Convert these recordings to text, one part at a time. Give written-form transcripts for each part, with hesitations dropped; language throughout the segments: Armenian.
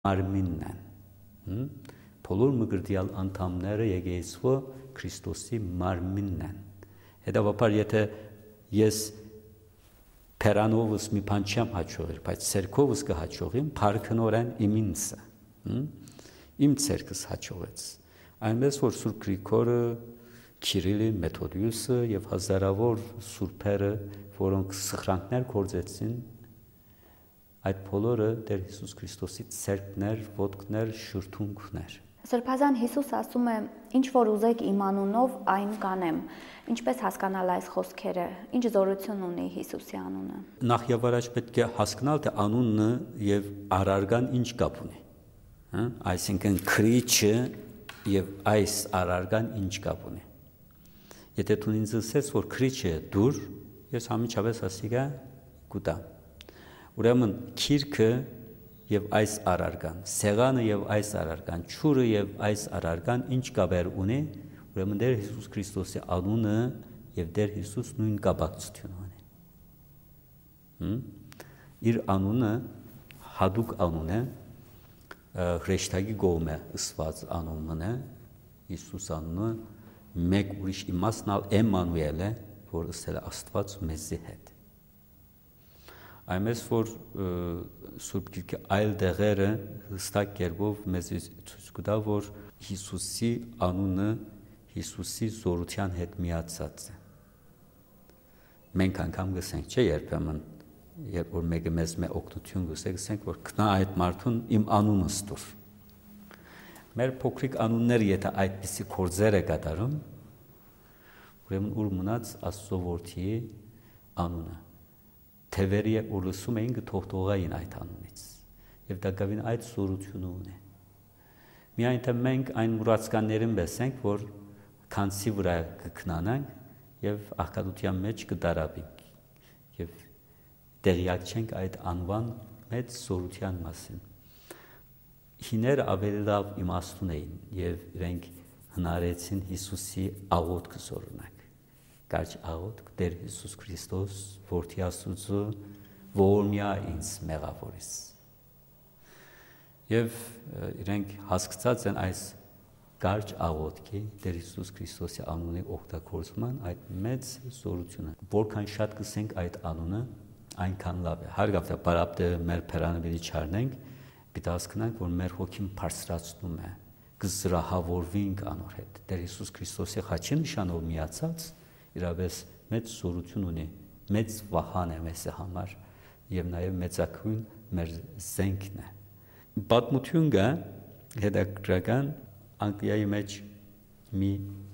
մարմինն են։ Բոլոր մգրտյալ անդամները եկեղեցու Քրիստոսի մարմինն են։ Հետևաբար եթե ես փերանովս մի բան չեմ հաջողել, բայց ցերկովս կհաջողեմ, փառքնորեն իմ ինձը, իմ ցերկս հաջողեց։ Այնպես որ Սուրբ Գրիգորը, Քիրիլը, Մեթոդիուսը եւ հազարավոր սուրբերը, որոնք սխրանքներ գործեցին, այդ բոլորը Տեր Հիսուս Քրիստոսի ցերկներ, ոտքներ, շուրթունքներ։ Սրբազան Հիսուս ասում է. «Ինչ որ ուզեք իմ անունով, այն կանեմ»։ Ինչպես հասկանալ այս խոսքերը, ինչ զորություն ունի Հիսուսի անունը։ Նախ եւ առաջ պետք է հասկանալ, թե անունը եւ առարգան ինչ կապ ունի։ Այսինքն քրիչը եւ այս առարգան ինչ կապ ունի։ Եթե դու ինձ ասես, որ քրիչը դուր, ես համիջապես ասիգա կուտա։ Ուրեմն քիրքը եւ այս առարգան, սեղանը եւ այս առարգան, ճուրը եւ այս առարգան ինչ կապեր ունի, ուրեմն Տեր Հիսուս Քրիստոսի անունը եւ Տեր Հիսուս նույն կապակցություն ունի։ Իր անունը հadouk անուն է, հրեշտակի գոմը ըսված անունն է, Հիսուս անունը մեկ ուրիշ իմաստնալ Էմանուել է, որ ըսել է Աստված մեզի հետ։ Այնպես որ Սուրբ Գիրքը այլ դեղերը հստակ կերպով մեզ ցույց կտա, որ Հիսուսի անունը Հիսուսի զորության հետ միացած է։ Մենք անգամ գսենք, չէ, երբեմն, երբ որ մեկը մեզ օգնություն գսենք, որ գնա այդ մարդուն իմ անունս տուր։ Մեր փոքրիկ անունները եթե այդպիսի գործեր է կատարում, ուրեմն ուր մնաց Աստծո որդի անունը։ Թևերի ու լսում էին կթողթողային այդ անունից եւ դա գավին այդ զորությունը ունի։ Միայն թե մենք այն մուրացկաններին բեսենք, որ քանսի վրա կքնանանք եւ աղքատության մեջ կդարաբենք եւ տեղյակ չենք այդ անվան մեծ զորության մասին։ Հիները ավելի լավ իմաստուն էին եւ իրենք հնարեցին Հիսուսի աղոթքը զորունակ։ Կարճ աղոթք Տեր Հիսուս Քրիստոս, որդի Աստծո, որ միա ինձ մեղավորես։ Եվ իրենք հասկացած են այս կարճ աղոթքի Տեր Հիսուս Քրիստոսի անունի օգտագործման այդ մեծ զորությունը։ Որքան շատ կսենք այդ անունը, այնքան լավ է։ Հարգավta բարապտե մեր փերանավերի չառնենք, պիտի հասկանանք, որ մեր հոգին բարձրացնում է, կզրահավորվենք անոր հետ։ Տեր Հիսուս Քրիստոսի խաչի նշանով միացած իրավես մեծ զորություն ունի, մեծ վահան է մեզ համար եւ նաեւ մեծակույն մեր զենքն է։ Պատմություն կա հետաքրքրական Անգլիայի մեջ մի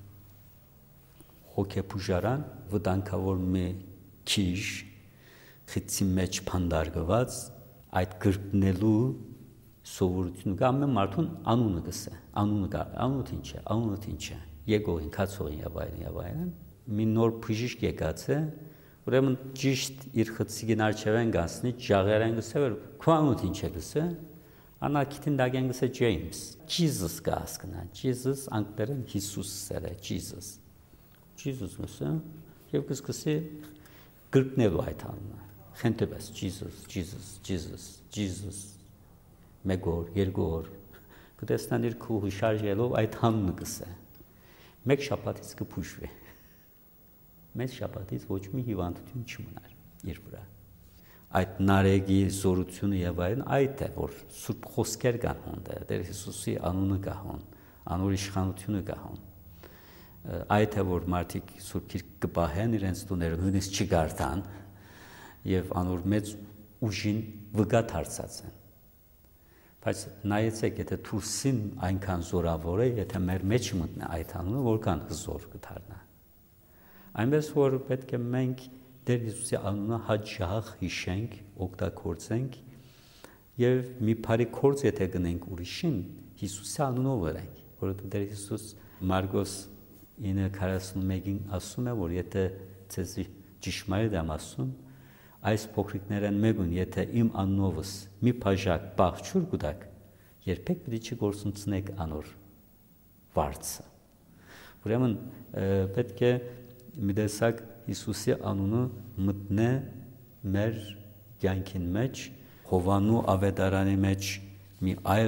հոգեբուժարան վտանգավոր մի քիժ խիցի մեջ փանդարգված այդ գրկնելու սովորությունը կա ամեն մարդուն անունը գսե անունը ինչ է եկողին կացողին եւ այլն մի նոր բժիշկ եկած է, ուրեմն ճիշտ իր խցիկին արջևեն գասնի, ջաղերեն գսե, որ քո անունը ինչ է գսե, անակիթին դագեն գսե Ջեյմս, Jesus կա հասկնա, Jesus անգլերեն Հիսուս սերը, Jesus գսե, եւ կսկսի գրկնելու այդ անունը, խենթեպես Jesus, մեկ օր, երկու օր, կտեսնան իր քուհի շարժելով այդ անունը գսե, մեկ շաբաթից կփուշվի։ Մեծ շաբաթից ոչ մի հիվանդություն չմնար իր վրա։ Այդ նարեգի զորությունը եւ այլն այդ է, որ սուրբ խոսքեր կան հանդը, Տեր Հիսուսի անունը կա հոն, անոր իշխանությունը կա հոն։ Այդ է, որ մարդիկ սուրբ գիրք կպահեն իրենց տուները, նույնիսկ չգարտան եւ անոր մեծ ուժին վգա դարձած են։ Բայց նայեցեք, եթե Թուրսին այնքան զորավոր է, եթե մեր մեջ մտնի այդ անունը, որքան հզոր կդառնա։ Այնպես որ պետք է մենք Տեր Հիսուսի անունը հաճախ հիշենք, օգտագործենք եւ մի բարի գործ եթե գնենք ուրիշին, Հիսուսի անունով վրենք, որովհետեւ Տեր Հիսուս Մարգոս 9:41-ին ասում է, որ եթե ցեզ ճշմարիտ եմ ասում, այս փոքրիկներն մեկուն եթե իմ անունովս մի բաժակ բաղջուր կուտակ, երբեք պիտի չգործունցնեք անոր վարձը։ Ուրեմն պետք է մի տեսակ Հիսուսի անունը մտնե մեր կյանքին մեջ, Հովանու ավետարանի մեջ մի այլ